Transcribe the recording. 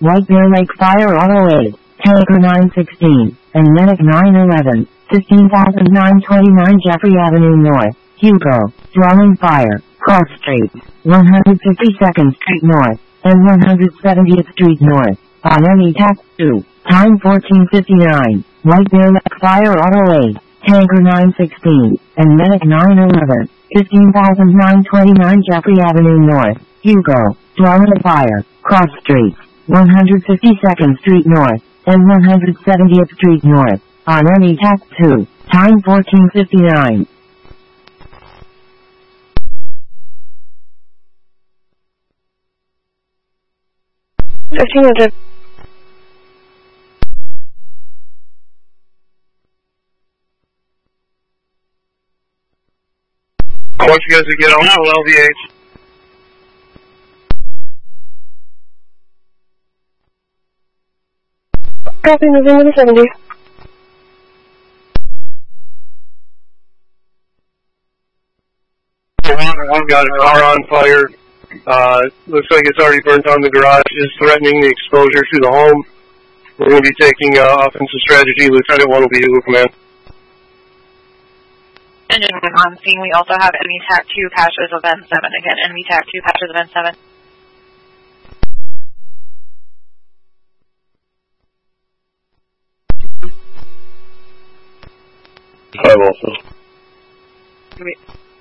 White Bear Lake Fire Auto 8, Tanker 916, and Medic 911, 15,929 Jeffrey Avenue North, Hugo, dwelling fire, cross streets, 152nd Street North, and 170th Street North, on any tax 2, time 14:59, White Bear Lake Fire Auto 8, Tanker 916, and Medic 911, 15,929 Jeffrey Avenue North, Hugo, dwelling fire, cross streets, 152nd Street North, and 170th Street North, on any tax 2, time 14:59. 1500. I want you guys to get on LVH. Copy, moving to the 70. I've got a car on fire. Looks like it's already burnt down the garage. Is threatening the exposure to the home. We're going to be taking offensive strategy. Lieutenant 1 will be Eagle Command. Engine 1 on scene. We also have enemy TAC 2 patches of N7. Again, enemy TAC 2 patches of N7. I'm also.